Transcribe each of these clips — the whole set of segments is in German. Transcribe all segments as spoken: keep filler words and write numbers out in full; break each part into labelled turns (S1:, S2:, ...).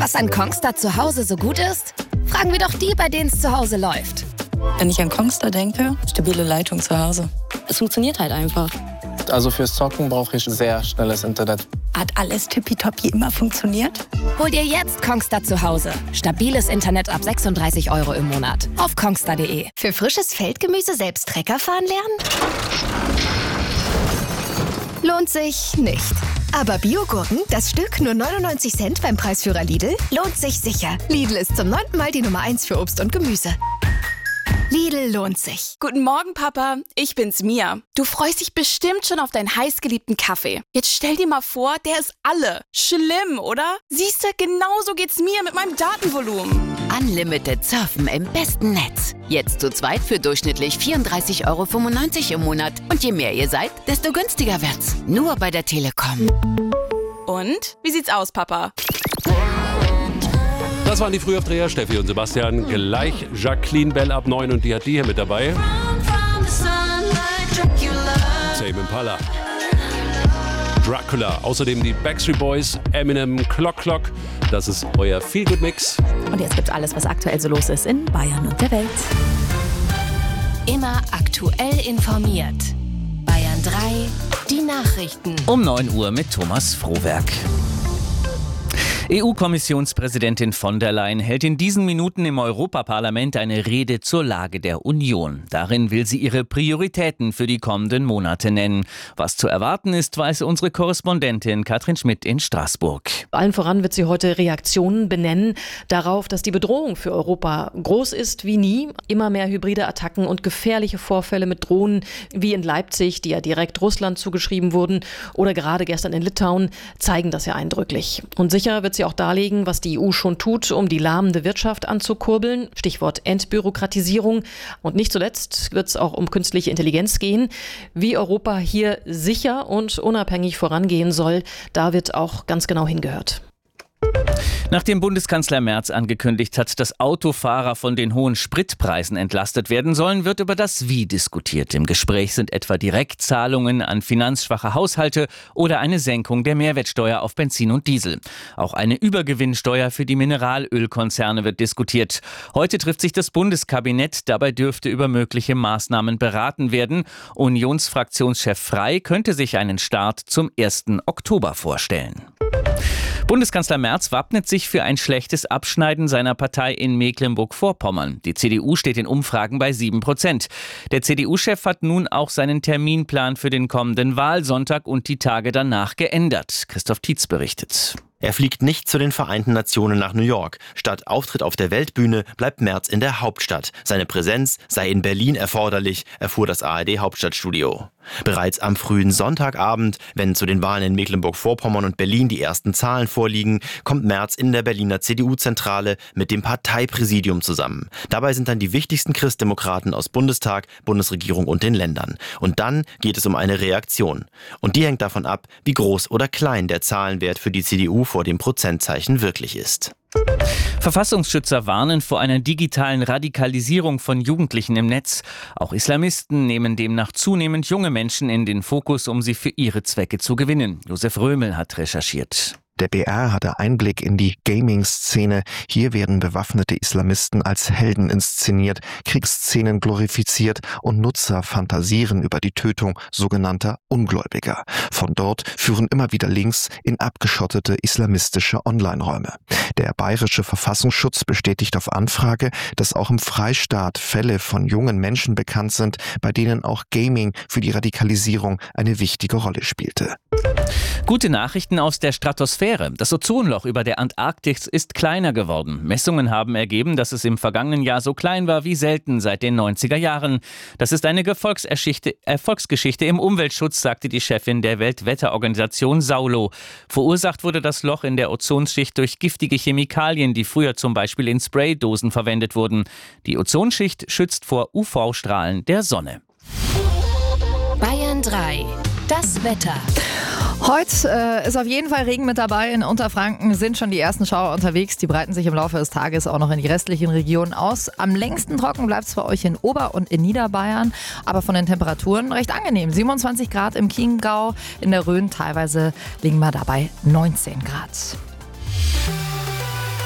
S1: Was an Kongstar zu Hause so gut ist? Fragen wir doch die, bei denen es zu Hause läuft.
S2: Wenn ich an Kongstar denke, stabile Leitung zu Hause. Es funktioniert halt einfach.
S3: Also fürs Zocken brauche ich sehr schnelles Internet.
S2: Hat alles tippitoppi immer funktioniert?
S1: Hol dir jetzt Kongstar zu Hause. Stabiles Internet ab sechsunddreißig Euro im Monat. Auf kongstar punkt de.
S4: Für frisches Feldgemüse selbst Trecker fahren lernen? Lohnt sich nicht. Aber Biogurken, das Stück nur neunundneunzig Cent beim Preisführer Lidl, lohnt sich sicher. Lidl ist zum neunten Mal die Nummer eins für Obst und Gemüse. Lidl lohnt sich.
S5: Guten Morgen, Papa. Ich bin's, Mia. Du freust dich bestimmt schon auf deinen heißgeliebten Kaffee. Jetzt stell dir mal vor, der ist alle. Schlimm, oder? Siehste, genauso geht's mir mit meinem Datenvolumen.
S6: Unlimited Surfen im besten Netz. Jetzt zu zweit für durchschnittlich vierunddreißig Euro fünfundneunzig im Monat. Und je mehr ihr seid, desto günstiger wird's. Nur bei der Telekom.
S5: Und? Wie sieht's aus, Papa?
S7: Das waren die Frühaufdreher, Steffi und Sebastian. Gleich Jacqueline Bell ab neun und die hat die hier mit dabei. Tame Impala. Dracula. Außerdem die Backstreet Boys, Eminem, Clock Clock. Das ist euer Feel-Good-Mix.
S8: Und jetzt gibt's alles, was aktuell so los ist in Bayern und der Welt.
S1: Immer aktuell informiert. Bayern drei, die Nachrichten.
S9: Um neun Uhr mit Thomas Frohwerk. E U-Kommissionspräsidentin von der Leyen hält in diesen Minuten im Europaparlament eine Rede zur Lage der Union. Darin will sie ihre Prioritäten für die kommenden Monate nennen. Was zu erwarten ist, weiß unsere Korrespondentin Katrin Schmidt in Straßburg.
S10: Allen voran wird sie heute Reaktionen benennen darauf, dass die Bedrohung für Europa groß ist wie nie. Immer mehr hybride Attacken und gefährliche Vorfälle mit Drohnen wie in Leipzig, die ja direkt Russland zugeschrieben wurden, oder gerade gestern in Litauen, zeigen das ja eindrücklich. Und sicher wird sie auch darlegen, was die E U schon tut, um die lahmende Wirtschaft anzukurbeln. Stichwort Entbürokratisierung. Und nicht zuletzt wird es auch um künstliche Intelligenz gehen. Wie Europa hier sicher und unabhängig vorangehen soll, da wird auch ganz genau hingehört.
S9: Nachdem Bundeskanzler Merz angekündigt hat, dass Autofahrer von den hohen Spritpreisen entlastet werden sollen, wird über das Wie diskutiert. Im Gespräch sind etwa Direktzahlungen an finanzschwache Haushalte oder eine Senkung der Mehrwertsteuer auf Benzin und Diesel. Auch eine Übergewinnsteuer für die Mineralölkonzerne wird diskutiert. Heute trifft sich das Bundeskabinett. Dabei dürfte über mögliche Maßnahmen beraten werden. Unionsfraktionschef Frey könnte sich einen Start zum ersten Oktober vorstellen. Bundeskanzler Merz wappnet sich für ein schlechtes Abschneiden seiner Partei in Mecklenburg-Vorpommern. Die C D U steht in Umfragen bei sieben Prozent. Der C D U-Chef hat nun auch seinen Terminplan für den kommenden Wahlsonntag und die Tage danach geändert. Christoph Tietz berichtet.
S11: Er fliegt nicht zu den Vereinten Nationen nach New York. Statt Auftritt auf der Weltbühne bleibt Merz in der Hauptstadt. Seine Präsenz sei in Berlin erforderlich, erfuhr das A R D-Hauptstadtstudio. Bereits am frühen Sonntagabend, wenn zu den Wahlen in Mecklenburg-Vorpommern und Berlin die ersten Zahlen vorliegen, kommt Merz in der Berliner C D U-Zentrale mit dem Parteipräsidium zusammen. Dabei sind dann die wichtigsten Christdemokraten aus Bundestag, Bundesregierung und den Ländern. Und dann geht es um eine Reaktion. Und die hängt davon ab, wie groß oder klein der Zahlenwert für die C D U vor dem Prozentzeichen wirklich ist.
S9: Verfassungsschützer warnen vor einer digitalen Radikalisierung von Jugendlichen im Netz. Auch Islamisten nehmen demnach zunehmend junge Menschen in den Fokus, um sie für ihre Zwecke zu gewinnen. Josef Römel hat recherchiert.
S12: Der B R hatte Einblick in die Gaming-Szene. Hier werden bewaffnete Islamisten als Helden inszeniert, Kriegsszenen glorifiziert und Nutzer fantasieren über die Tötung sogenannter Ungläubiger. Von dort führen immer wieder Links in abgeschottete islamistische Online-Räume. Der bayerische Verfassungsschutz bestätigt auf Anfrage, dass auch im Freistaat Fälle von jungen Menschen bekannt sind, bei denen auch Gaming für die Radikalisierung eine wichtige Rolle spielte.
S9: Gute Nachrichten aus der Stratosphäre. Das Ozonloch über der Antarktis ist kleiner geworden. Messungen haben ergeben, dass es im vergangenen Jahr so klein war wie selten seit den neunziger Jahren. Das ist eine Erfolgsgeschichte im Umweltschutz, sagte die Chefin der Weltwetterorganisation Saulo. Verursacht wurde das Loch in der Ozonschicht durch giftige Chemikalien, die früher zum Beispiel in Spraydosen verwendet wurden. Die Ozonschicht schützt vor U V-Strahlen der Sonne.
S1: Bayern drei. Das Wetter.
S13: Heute äh, ist auf jeden Fall Regen mit dabei. In Unterfranken sind schon die ersten Schauer unterwegs. Die breiten sich im Laufe des Tages auch noch in die restlichen Regionen aus. Am längsten trocken bleibt es bei euch in Ober- und in Niederbayern. Aber von den Temperaturen recht angenehm. siebenundzwanzig Grad im Chiemgau, in der Rhön teilweise liegen wir dabei neunzehn Grad.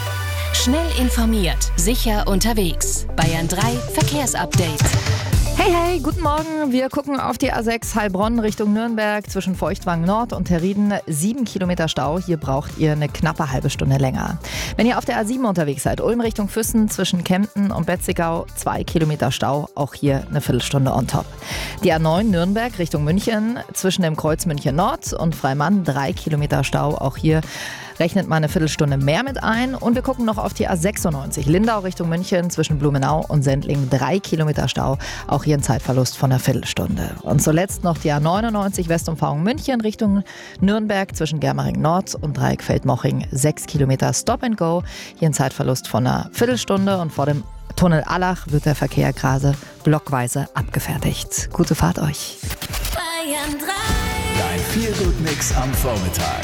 S1: Schnell informiert, sicher unterwegs. Bayern drei Verkehrsupdate.
S13: Hey, hey, guten Morgen. Wir gucken auf die A sechs Heilbronn Richtung Nürnberg zwischen Feuchtwangen Nord und Herrieden. Sieben Kilometer Stau. Hier braucht ihr eine knappe halbe Stunde länger. Wenn ihr auf der A sieben unterwegs seid, Ulm Richtung Füssen zwischen Kempten und Betzigau, zwei Kilometer Stau. Auch hier eine Viertelstunde on top. Die A neun Nürnberg Richtung München zwischen dem Kreuz München Nord und Freimann, drei Kilometer Stau. Auch hier rechnet mal eine Viertelstunde mehr mit ein. Und wir gucken noch auf die A sechsundneunzig Lindau Richtung München zwischen Blumenau und Sendling, drei Kilometer Stau. Auch hier ein Zeitverlust von einer Viertelstunde. Und zuletzt noch die A neunundneunzig Westumfahrung München Richtung Nürnberg zwischen Germering Nord und Dreieckfeld-Moching, sechs Kilometer Stop and Go. Hier ein Zeitverlust von einer Viertelstunde und vor dem Tunnel Allach wird der Verkehr gerade blockweise abgefertigt. Gute Fahrt euch.
S14: Bayern drei. Dein Feel-Good-Mix am Vormittag.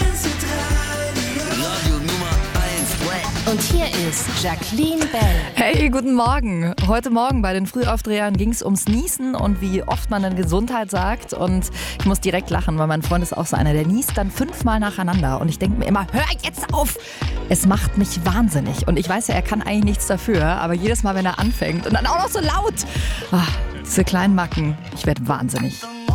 S1: Und hier ist Jacqueline Bell.
S13: Hey, guten Morgen. Heute Morgen bei den Frühaufdrehern ging es ums Niesen und wie oft man dann Gesundheit sagt. Und ich muss direkt lachen, weil mein Freund ist auch so einer, der niest dann fünfmal nacheinander. Und ich denke mir immer, hör jetzt auf! Es macht mich wahnsinnig. Und ich weiß ja, er kann eigentlich nichts dafür. Aber jedes Mal, wenn er anfängt und dann auch noch so laut. Ach, diese kleinen Macken, ich werde wahnsinnig.